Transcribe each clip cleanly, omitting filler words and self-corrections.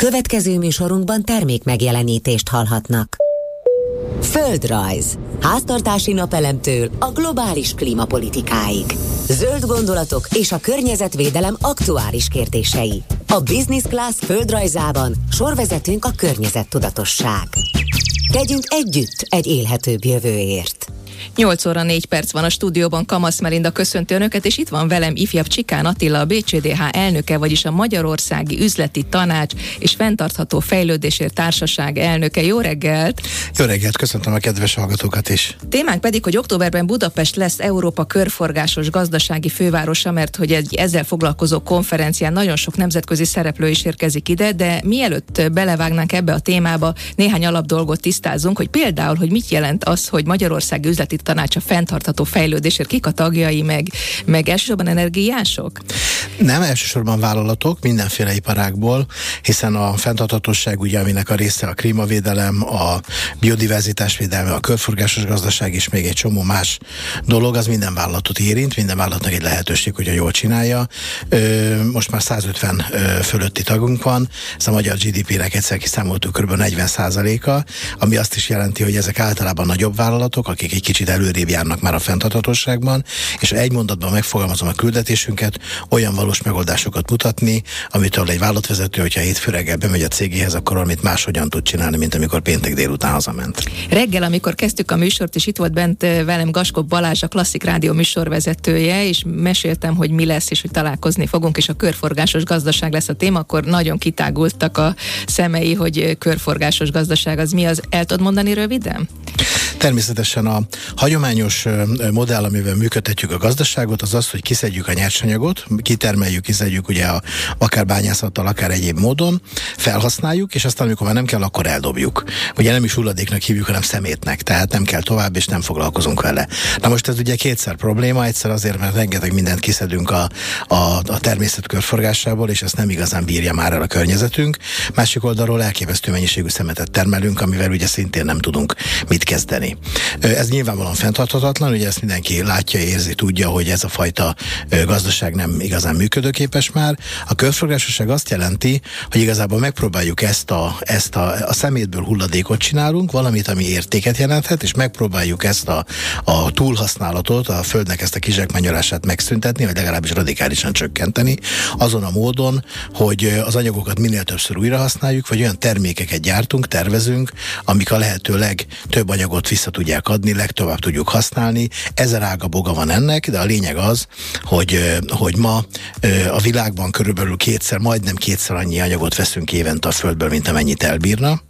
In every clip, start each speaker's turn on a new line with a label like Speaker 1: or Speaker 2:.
Speaker 1: Következő műsorunkban termék megjelenítést hallhatnak. Földrajz. Háztartási napelemtől a globális klímapolitikáig. Zöld gondolatok és a környezetvédelem aktuális kérdései. A Business Class földrajzában sorvezetünk a környezettudatosság. Tegyünk együtt egy élhetőbb jövőért.
Speaker 2: 8 óra 4 perc van a stúdióban, Kamasz Melinda köszönti Önöket, és itt van velem ifjabb Csikán Attila, a BCDH elnöke, vagyis a Magyarországi Üzleti Tanács és Fenntartható Fejlődésért Társaság elnöke. Jó reggelt!
Speaker 3: Jó reggelt, köszöntöm a kedves hallgatókat is!
Speaker 2: Témánk pedig, hogy októberben Budapest lesz Európa körforgásos gazdasági fővárosa, mert hogy egy ezzel foglalkozó konferencián nagyon sok nemzetközi szereplő is érkezik ide, de mielőtt belevágnánk ebbe a témába, néhány alapdolgot tisztázunk, hogy például, hogy mit jelent az, hogy Magyarországi Üzleti Tanács a fenntartható fejlődésért, kik a tagjai, meg elsősorban energiások?
Speaker 3: Nem, elsősorban vállalatok mindenféle iparágból, hiszen a fenntarthatóság, ugye, aminek a része a klímavédelem, a biodiverzitás védelme, a körforgásos gazdaság és még egy csomó más dolog, az minden vállalatot érint, minden vállalatnak egy lehetőség, hogyha jól csinálja. Most már 150 fölötti tagunk van, ez a magyar GDP-nek egyszer kiszámoltuk kb. 40%-a, ami azt is jelenti, hogy ezek általában nagyobb vállalatok, akik egy kicsit előrébb járnak már a fenntarthatóságban, és egy mondatban megfogalmazom a küldetésünket, olyan valós megoldásokat mutatni, amitől egy vállalatvezető, hogyha hétfő reggel bemegy a cégéhez, akkor valamit máshogyan tud csinálni, mint amikor péntek délután hazament.
Speaker 2: Reggel, amikor kezdtük a műsort, és itt volt bent velem Gaskop Balázs, a Klasszik Rádió műsorvezetője, és meséltem, hogy mi lesz, és hogy találkozni fogunk, és a körforgásos gazdaság lesz a téma, akkor nagyon kitágultak a szemei, hogy körforgásos gazdaság az mi az. El tudod mondani röviden?
Speaker 3: Természetesen a hagyományos modell, amivel működtetjük a gazdaságot, az az, hogy kiszedjük a nyersanyagot, kitermeljük, kiszedjük ugye akár bányászattal, akár egyéb módon, felhasználjuk, és aztán amikor már nem kell, akkor eldobjuk. Ugye nem is hulladéknak hívjuk, hanem szemétnek, tehát nem kell tovább, és nem foglalkozunk vele. Na most ez ugye kétszer probléma, egyszer azért, mert rengeteg mindent kiszedünk a természet körforgásából, és ezt nem igazán bírja már el a környezetünk. Másik oldalról elképesztő mennyiségű szemetet termelünk, amivel ugye szintén nem tudunk mit kezdeni. Ez nyilvánvalóan fenntarthatatlan, ugye ezt mindenki látja, érzi, tudja, hogy ez a fajta gazdaság nem igazán működőképes már. A körforgásosság azt jelenti, hogy igazából megpróbáljuk ezt a szemétből hulladékot csinálunk, valamit, ami értéket jelenthet, és megpróbáljuk ezt a túlhasználatot, a földnek ezt a kizsákmányolását megszüntetni, vagy legalábbis radikálisan csökkenteni, azon a módon, hogy az anyagokat minél többször újra használjuk, vagy olyan termékeket gyártunk, tervezünk, amik a lehető legtöbb anyagot vissza tudják adni, legtovább tudjuk használni. 1000 ága boga van ennek, de a lényeg az, hogy ma a világban körülbelül majdnem kétszer annyi anyagot veszünk évente a Földből, mint amennyit elbírna,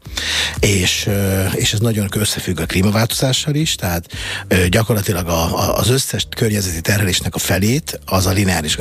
Speaker 3: és ez nagyon összefügg a klímaváltozással is, tehát gyakorlatilag az összes környezeti terhelésnek a felét az a lineáris